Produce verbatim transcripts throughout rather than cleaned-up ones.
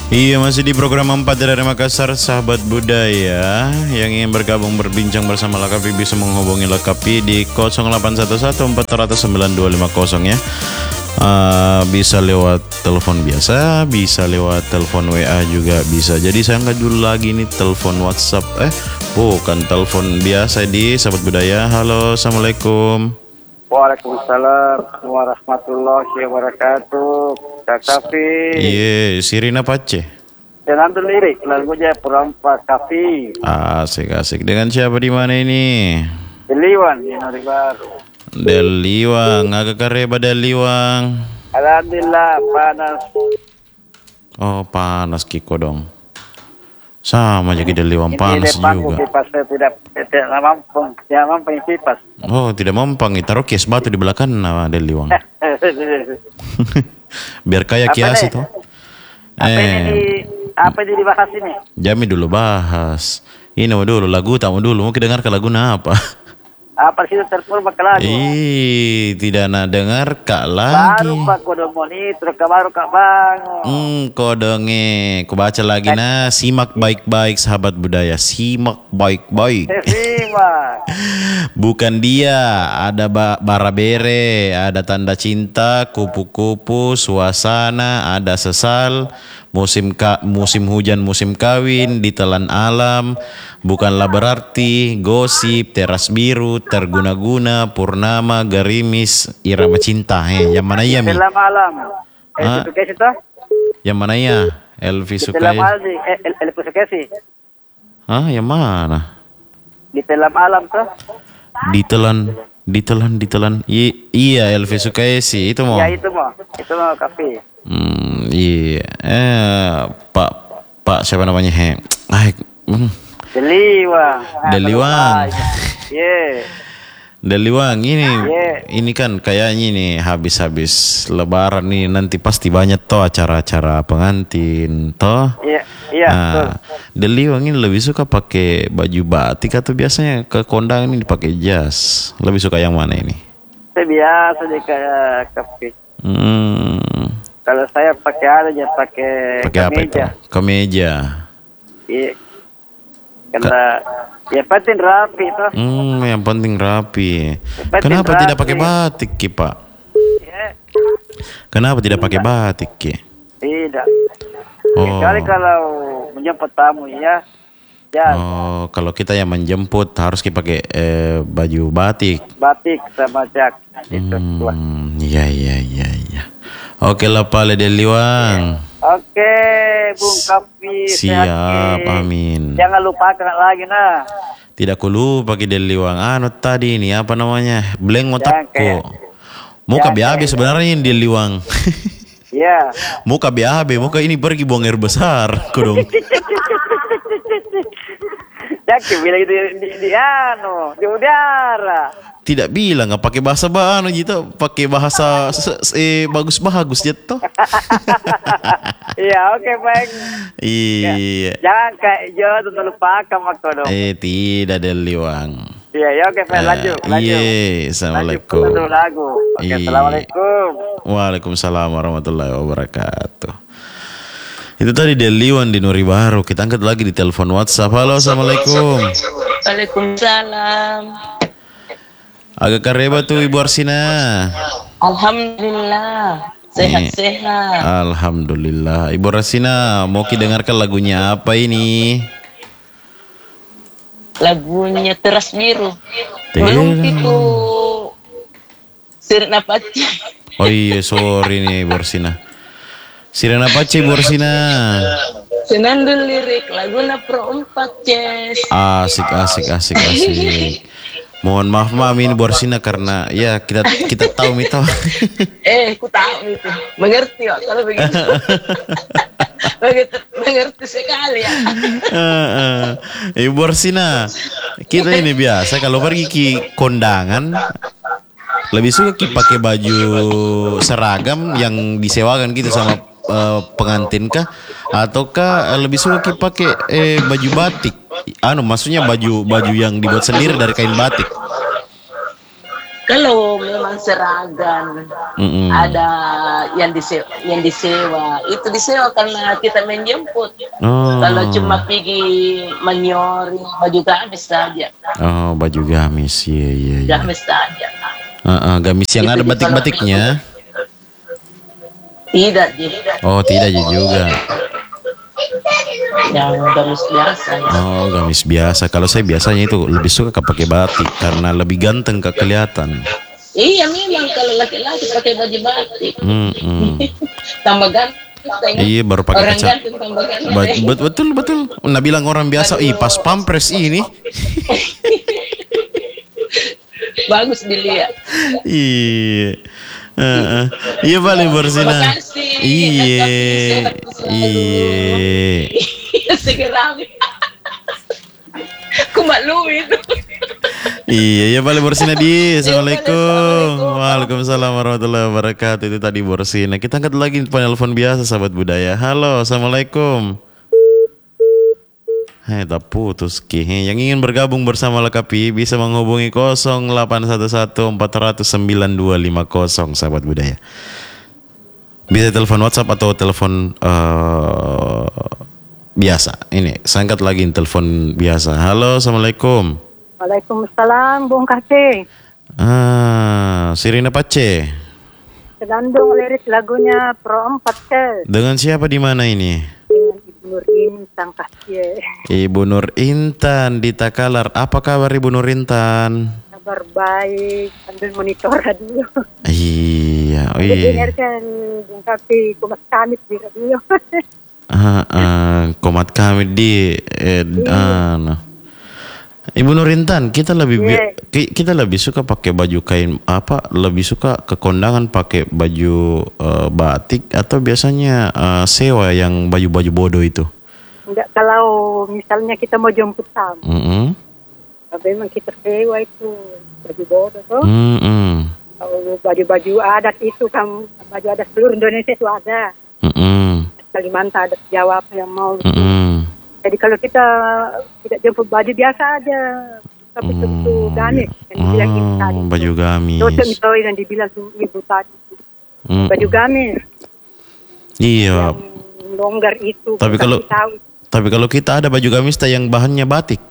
Iya, masih di program empat dari Makassar, sahabat budaya yang ingin bergabung berbincang bersama Lakapi bisa menghubungi Lakapi di nol delapan satu satu empat nol nol sembilan dua lima nol ya. Uh, bisa lewat telepon biasa, bisa lewat telepon W A juga bisa. Jadi saya angkat dulu lagi nih telepon WhatsApp, eh bukan telepon biasa di sahabat budaya. Halo, assalamualaikum. Waalaikumsalam warahmatullahi wabarakatuh. Kafi. Iya, Sirina Pace. Jangan tuh lirik lagunya Perampak Kafi. Asik asik. Dengan siapa di mana ini? Deliwan di Nori Baru. Deliwang, agak kareba Deliwang. Alhamdulillah panas. Oh panas Kiko dong. Sama aja kita Deliwang panas juga. Kipas saya tidak tidak mampu, tidak mampu kipas. Oh tidak mampang, taruh kias batu di belakang nama Deliwang. Biar kaya kias itu. Apa eh, ini di, apa ini dibahas ini? Jami dulu bahas. Ini mau dulu lagu, tamu dulu. Mau dengar ke lagu apa? Apa sih terpur bakal lagu? Ih, tidak nak dengar kak lagi. Baru pak kodong monitor, baru kak bangun. Hmm, kodongnya. Ku baca lagi nah. Simak baik-baik sahabat budaya. Simak baik-baik. Simak. Bukan dia. Ada ba barabere, ada tanda cinta, kupu-kupu, suasana, ada sesal. Musim ka musim hujan, musim kawin, ditelan alam, bukanlah berarti, gosip, teras biru, terguna-guna, purnama, gerimis, irama cinta. Eh, yang mana ya mi? Dalam alam. Eh, itu itu? Yang mana ya? Elvi Sukai. Dalam alam, Elvi Sukai. Hah, yang mana? Di dalam alam tuh. Ditelan, ditelan, ditelan. I iya, Elvi Sukai sih itu mau. Ya itu mau, itu mau kafe. Hmm, iya. Eh, Pak Pak siapa namanya? He. Ah, hmm. Deliwang. Deliwang. Iya. Deliwang ini yeah. Ini kan kayaknya nih habis-habis lebaran nih nanti pasti banyak toh acara-acara pengantin toh. Iya, iya. Nah, Deliwang ini lebih suka pakai baju batik atau biasanya ke kondangan ini dipakai jas? Lebih suka yang mana ini? Saya biasa deh kayak kafe. Hmm. Kalau saya pakai aja pakai pakai apa itu? Kemeja. Iya. Karena ya penting rapi itu. Hmm, yang penting rapi. Penting Kenapa rapi. tidak pakai batik, Ki, Pak? Ya. Kenapa tidak pakai batik, Ki? Tidak. Oh. Kecuali kalau menjemput tamu ya. Ya. Oh, kalau kita yang menjemput harus kita pakai eh, baju batik. Batik sama jak. Itu. Hmm, iya iya iya iya. Oke lah Pak Deliwang. Oke, Bung Kapi. Siap, amin. Jangan lupakan lagi nah. Tidak ku lupa Ki Deliwang. Anu tadi ini apa namanya? Bleng otakku. Muka B A B sebenarnya ini Deliwang. Iya. Muka B A B, muka ini pergi buang air besar, kodong. Jadi bilang itu di, di anu, di udara. Tidak bilang nggak pakai bahasa bano gitu, pakai bahasa eh bagus-bagus gitu. Iya, oke baik. Iya. Jangan kayak jo tuh lupakan waktu dong. Eh tidak Deliwang. Iya, ya oke baik lanjut, lanjut. Iya, assalamualaikum. Lanjut lagu. Oke, assalamualaikum. Waalaikumsalam warahmatullahi wabarakatuh. Itu tadi Deliwang di Nuri Baru. Kita angkat lagi di telepon WhatsApp. Halo, assalamualaikum. Waalaikumsalam. Agak kareba tuh Ibu Arsina. Alhamdulillah. Sehat-sehat. Alhamdulillah. Ibu Arsina, mau kita dengarkan lagunya apa ini? Lagunya Teras Biru. Belum itu Sirina Pace. Oh iya, sorry nih Ibu Arsina. Sirina Pace Ibu Arsina. Senandung lirik lagunya Perompak Ces. Asik asik asik asik. Mohon maaf Mami ini Bu Arsina karena ya kita kita tahu mito. Eh, ku tahu itu. Mengerti kok kalau begitu. Begitu mengerti sekali ya. Ibu Arsina, kita ini biasa kalau pergi ke kondangan lebih suka kita pakai baju seragam yang disewakan gitu sama uh, pengantin kah, ataukah lebih suka kita pakai eh, baju batik? Anu maksudnya baju baju yang dibuat sendiri dari kain batik. Kalau memang seragam, Mm-mm. ada yang disewa, yang disewa. Itu disewa karena kita menjemput. Oh. Kalau cuma pergi menyori baju gamis saja. Oh, baju gamis, iya iya. iya. Gamis saja. Uh, uh, gamis yang Itu ada di- batik-batiknya. Tidak, Ji. Oh, tidak Ji, juga. Yang gamis biasa. Ya. Oh, gamis biasa. Kalau saya biasanya itu lebih suka pakai batik karena lebih ganteng ke kelihatan. Iya, memang kalau laki-laki pakai baju batik. Mm-mm. Tambah ganteng. Tengok. Iya, baru pakai Orang kaca. ganteng tambah ganteng. Ba- bet- betul betul. Nah bilang orang biasa, ih pas pampres ini. Bagus dilihat. Iya. Heeh. Iya balik Borsina. Terima kasih. Iya. Sehat selalu. Iya. Segera. Aku maklum itu. Iya, ya balik Borsina di. Assalamualaikum. Assalamualaikum. Waalaikumsalam warahmatullahi wabarakatuh. Itu tadi Borsina. Kita angkat lagi penelpon biasa sahabat budaya. Halo, assalamualaikum. Hei, tak putus ki. Hei, yang ingin bergabung bersama Lekapi bisa menghubungi nol delapan satu satu empat nol nol sembilan dua lima nol sahabat budaya. Bisa telepon WhatsApp atau telepon uh, biasa. Ini, saya angkat lagi telepon biasa. Halo, assalamualaikum. Waalaikumsalam, Bung Kati. Ah, Sirina Pace. Sedandung lirik lagunya Pro empat ke. Dengan siapa di mana ini? Dengan Ibu Nur Intan Kasih. Ibu Nur Intan di Takalar. Apa kabar Ibu Nur Intan? Kabar baik, sambil monitor radio. Iya, oh Jadi iya. dengarkan Bung Kati Kumas Kamit di radio. Ah, ah, komat kami di eh, ah, nah. Ibu Nur Intan, kita lebih bi- Iya. ki- kita lebih suka pakai baju kain apa? Lebih suka ke kondangan pakai baju eh, batik atau biasanya eh, sewa yang baju-baju bodoh itu? Enggak, kalau misalnya kita mau jemput tamu, Mm-mm. memang kita sewa itu baju bodoh tuh. Mm-mm. Kalau baju-baju adat itu kan baju adat seluruh Indonesia itu ada. Mm-mm. Kalimantan adat Jawa apa yang mau. Mm-mm. Jadi kalau kita tidak jemput baju biasa aja, tapi tentu gamis yang dibilang ibu tadi. Oh, baju gamis. Terus misalnya yang dibilang ibu tadi, Mm-mm. baju gamis Iya. yang longgar itu. Tapi kita kalau- tahu. Tapi kalau kita ada baju gamis yang bahannya batik.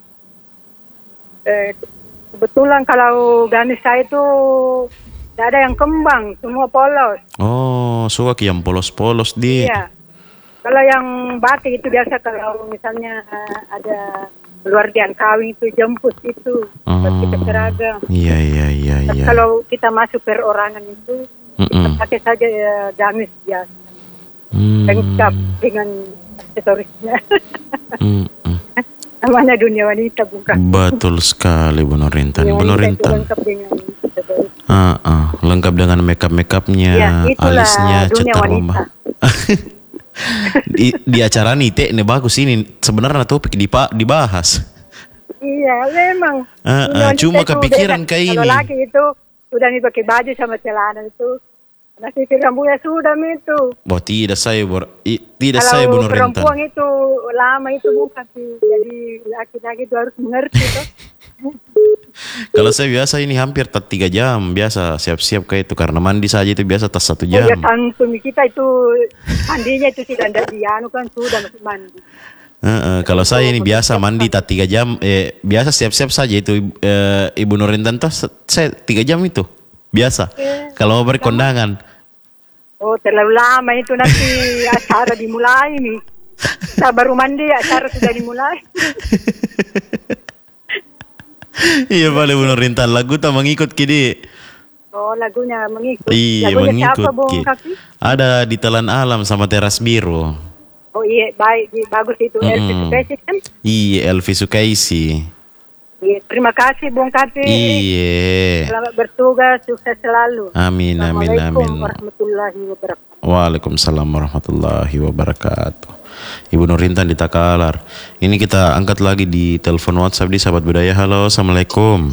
Eh, kebetulan kalau gamis saya itu tidak ada yang kembang, semua polos. Oh, suka ki yang polos-polos di. Iya. Kalau yang batik itu biasa kalau misalnya eh, ada keluarga kawin itu jemput itu buat kita Oh. seragam. Iya iya iya Tapi iya. kalau kita masuk perorangan itu kita Mm-mm. pakai saja ya, gamis biasa, Hmm. lengkap dengan aksesorisnya. Mm-mm. Namanya dunia wanita bukan. Betul sekali Bu Nur Intan. Dunia Bu Nur wanita itu Intan. lengkap dengan aksesoris. Ah, ah. Lengkap dengan makeup makeupnya, Ya, itulah alisnya, dunia cetar wanita. rumah. di, di acara Nite ini bagus ini. Sebenarnya topik dipa, dibahas. Iya, memang. Ah, Dunia ah, wanita cuma itu kepikiran beda. kayak Kalau ini. laki itu udah nih pakai baju sama celana itu. Nah, sisir rambutnya sudah itu. Wah, tidak saya Bor, i- tidak Kalau saya Bu Nur Intan. perempuan itu lama itu bukan sih. Jadi laki-laki itu harus mengerti tuh. Kalau saya biasa ini hampir tak tiga jam biasa siap-siap kayak itu karena mandi saja itu biasa tas satu Ya jam. tantum kita itu mandinya itu tidak ada dianu kan sudah masuk mandi. Heeh, kalau saya ini biasa mandi tak tiga jam, eh, biasa siap-siap saja itu eh, Ibu Nur Intan tuh se- saya tiga jam itu biasa. Kalau mau berkondangan, Oh terlalu lama itu nanti acara dimulai nih. Kita baru mandi acara sudah dimulai. iya boleh Bu Nur Intan lagu tak mengikut kini. Oh lagunya mengikut. Iya Lagunya mengikut. siapa Bung Ki. Kaki? Ada di Telan Alam sama Teras Biru. Oh iya baik, iya, bagus itu. Mm-mm. Elvi Spesies kan? Iya Elvi Sukaisi. Iya, terima kasih Bung Kati. Iya. Selamat bertugas, sukses selalu. Amin amin Assalamualaikum amin. warahmatullahi wabarakatuh. Waalaikumsalam warahmatullahi wabarakatuh. Ibu Nur Intan di Takalar. Ini kita angkat lagi di telepon WhatsApp di Sahabat Budaya. Halo, assalamualaikum.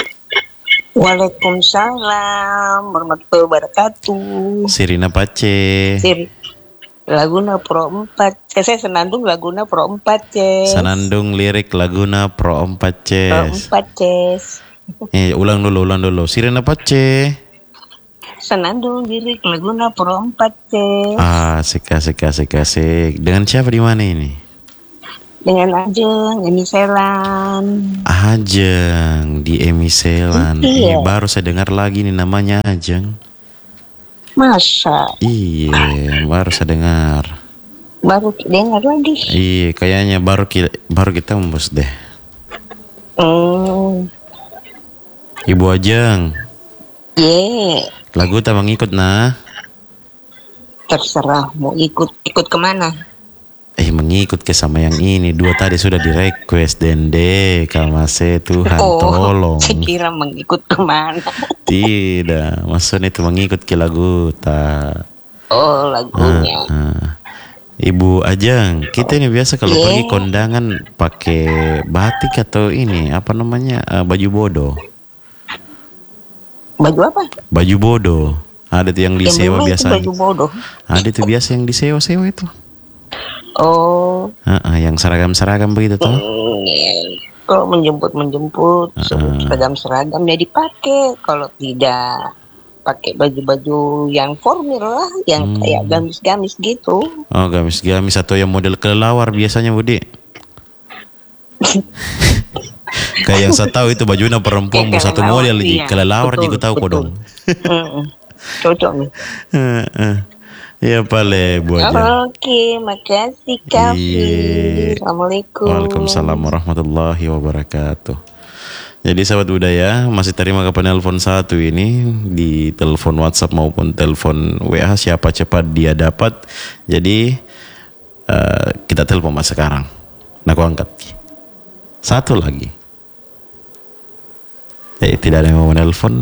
Waalaikumsalam warahmatullahi wabarakatuh. Sirina Pace. Sir, Laguna Pro empat. Eh, saya senandung Laguna Pro empat, Ces. Sanandung lirik Laguna Pro empat Pro Ces. empat, Ces. Eh, ulang dulu, ulang dulu. Sirena Pace. Senandung diri Laguna Pro empat C. Ah, asik, asik, asik, asik. Dengan siapa di mana ini? Dengan Ajeng, Emiselan. Ajeng di Emiselan. Iya. Eh, baru saya dengar lagi nih namanya Ajeng. Masa? Iya, baru saya dengar. Baru dengar lagi. Iya, kayaknya baru kita, baru kita membus deh. Hmm. Ibu Ajeng. Ye. Lagu tak mengikut nah. Terserah mau ikut ikut kemana. Eh mengikut ke sama yang ini. Dua tadi sudah di request Dende Kamase Tuhan Oh, tolong. saya kira mengikut kemana. Tidak, maksudnya itu mengikut ke lagu tak. Oh, lagunya. Ah, ah. Ibu Ajeng, kita ini biasa kalau Yeah. pergi kondangan pakai batik atau ini apa namanya eh, baju bodo. Baju apa? Baju bodo. Ada tuh yang disewa memang itu biasa. baju bodoh. Ada tuh biasa yang disewa-sewa itu. Oh, Ah, ah, yang seragam-seragam begitu toh. hmm, ya. Kalau menjemput-menjemput seragam-seragam ya dipakai. Kalau tidak pakai baju-baju yang formal lah, yang Hmm. kayak gamis-gamis gitu. Oh, gamis-gamis atau yang model kelelawar biasanya Budi. Kayak yang saya tahu itu bajunya perempuan Kayak satu kelelawar, model iya. kelelawar Betul, juga tahu kok betul. dong. Mm-mm. Cocok nih. Ya pale Bu Ajeng. Oke, makasih Kavi. Iya. Assalamualaikum. Waalaikumsalam warahmatullahi wabarakatuh. Jadi sahabat budaya masih terima ke penelpon satu ini di telepon WhatsApp maupun telepon W A siapa cepat dia dapat. Jadi uh, kita telepon mas sekarang. Nah aku angkat. Satu lagi. Eh, tidak ada yang mau menelpon.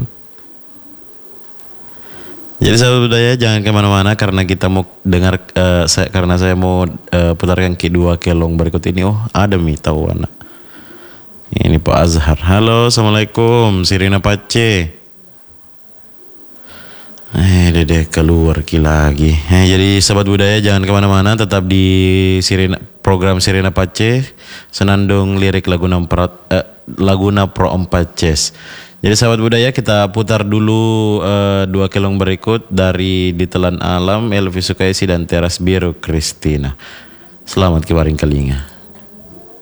Jadi sahabat budaya jangan kemana-mana karena kita mau dengar uh, saya, karena saya mau uh, putarkan kedua kelong berikut ini. Oh ada mi tahu anak. Ini Pak Azhar. Halo, assalamualaikum. Sirena Pace. Eh, dede keluar ki lagi. Eh, jadi sahabat budaya jangan kemana-mana, tetap di Sirena program Sirena Pace, Senandung Lirik Laguna Pro, eh, Laguna Pro empat C. Jadi sahabat budaya kita putar dulu eh, dua kelong berikut dari Ditelan Alam, Elvi Sukaisi dan Teras Biru Kristina. Selamat kebaring kelinga.